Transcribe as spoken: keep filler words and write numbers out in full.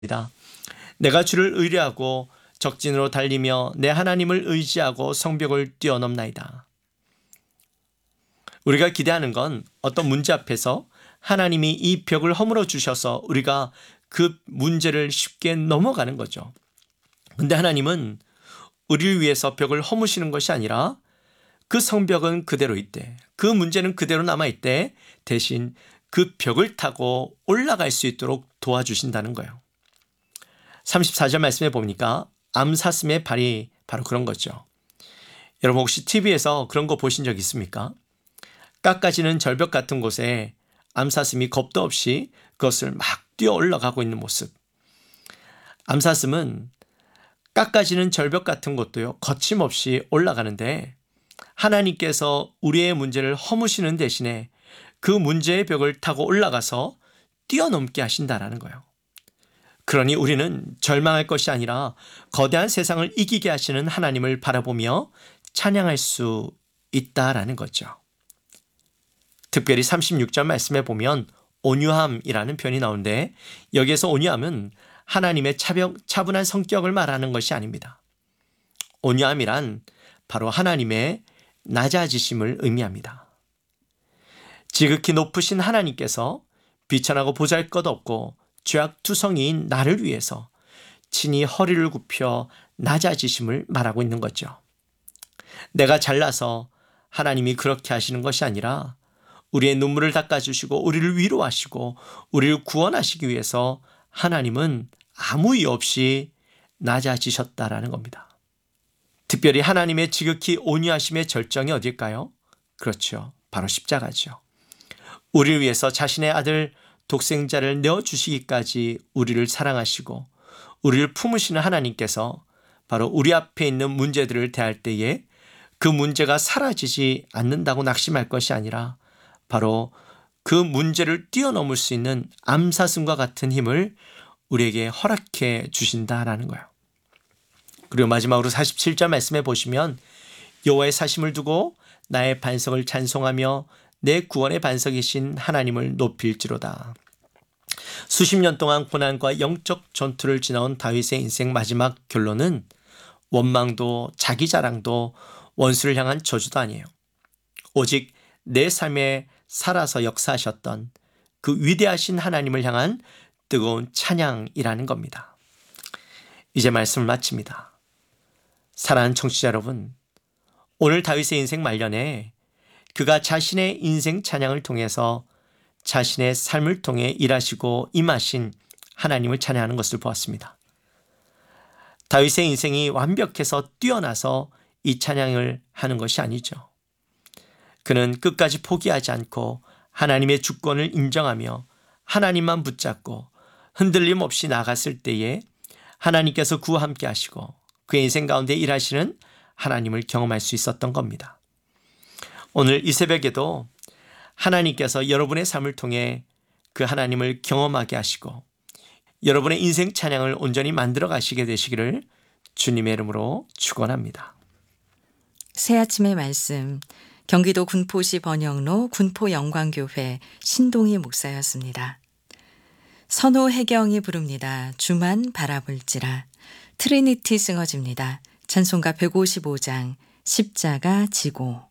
내가 주를 의뢰하고 적진으로 달리며 내 하나님을 의지하고 성벽을 뛰어넘나이다. 우리가 기대하는 건 어떤 문제 앞에서 하나님이 이 벽을 허물어 주셔서 우리가 그 문제를 쉽게 넘어가는 거죠. 근데 하나님은 우리를 위해서 벽을 허무시는 것이 아니라 그 성벽은 그대로 있대. 그 문제는 그대로 남아있대. 대신 그 벽을 타고 올라갈 수 있도록 도와주신다는 거예요. 삼십사 절 말씀에 보니까 암사슴의 발이 바로 그런 거죠. 여러분 혹시 티비에서 그런 거 보신 적 있습니까? 깎아지는 절벽 같은 곳에 암사슴이 겁도 없이 그것을 막 뛰어 올라가고 있는 모습. 암사슴은 깎아지는 절벽 같은 곳도요, 거침없이 올라가는데 하나님께서 우리의 문제를 허무시는 대신에 그 문제의 벽을 타고 올라가서 뛰어넘게 하신다라는 거예요. 그러니 우리는 절망할 것이 아니라 거대한 세상을 이기게 하시는 하나님을 바라보며 찬양할 수 있다라는 거죠. 특별히 삼십육 절 말씀에 보면 온유함이라는 표현이 나오는데 여기에서 온유함은 하나님의 차벽, 차분한 성격을 말하는 것이 아닙니다. 온유함이란 바로 하나님의 낮아지심을 의미합니다. 지극히 높으신 하나님께서 비천하고 보잘것없고 죄악투성이인 나를 위해서 친히 허리를 굽혀 낮아지심을 말하고 있는 거죠. 내가 잘나서 하나님이 그렇게 하시는 것이 아니라 우리의 눈물을 닦아주시고 우리를 위로하시고 우리를 구원하시기 위해서 하나님은 아무 이유 없이 낮아지셨다라는 겁니다. 특별히 하나님의 지극히 온유하심의 절정이 어딜까요? 그렇죠. 바로 십자가죠. 우리를 위해서 자신의 아들 독생자를 내어주시기까지 우리를 사랑하시고 우리를 품으시는 하나님께서 바로 우리 앞에 있는 문제들을 대할 때에 그 문제가 사라지지 않는다고 낙심할 것이 아니라 바로 그 문제를 뛰어넘을 수 있는 암사슴과 같은 힘을 우리에게 허락해 주신다라는 거예요. 그리고 마지막으로 사십칠 절 말씀해 보시면 여호와의 사심을 두고 나의 반석을 찬송하며 내 구원의 반석이신 하나님을 높일지로다. 수십 년 동안 고난과 영적 전투를 지나온 다윗의 인생 마지막 결론은 원망도 자기 자랑도 원수를 향한 저주도 아니에요. 오직 내 삶에 살아서 역사하셨던 그 위대하신 하나님을 향한 뜨거운 찬양이라는 겁니다. 이제 말씀을 마칩니다. 사랑하는 청취자 여러분, 오늘 다윗의 인생 말년에 그가 자신의 인생 찬양을 통해서 자신의 삶을 통해 일하시고 임하신 하나님을 찬양하는 것을 보았습니다. 다윗의 인생이 완벽해서 뛰어나서 이 찬양을 하는 것이 아니죠. 그는 끝까지 포기하지 않고 하나님의 주권을 인정하며 하나님만 붙잡고 흔들림 없이 나갔을 때에 하나님께서 그와 함께 하시고 그의 인생 가운데 일하시는 하나님을 경험할 수 있었던 겁니다. 오늘 이 새벽에도 하나님께서 여러분의 삶을 통해 그 하나님을 경험하게 하시고 여러분의 인생 찬양을 온전히 만들어 가시게 되시기를 주님의 이름으로 축원합니다. 새아침의 말씀, 경기도 군포시 번영로 군포영광교회 신동희 목사였습니다. 선호 혜경이 부릅니다. 주만 바라볼지라. 트리니티 싱어즈입니다. 찬송가 백오십오 장 십자가 지고.